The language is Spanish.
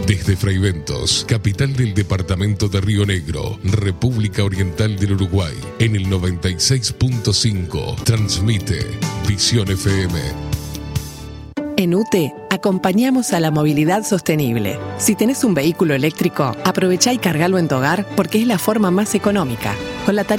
Desde Fraiventos, capital del departamento de Río Negro, República Oriental del Uruguay, en el 96.5, transmite Visión FM. En UTE, acompañamos a la movilidad sostenible. Si tenés un vehículo eléctrico, aprovechá y cargalo en tu hogar porque es la forma más económica. Con la tarifa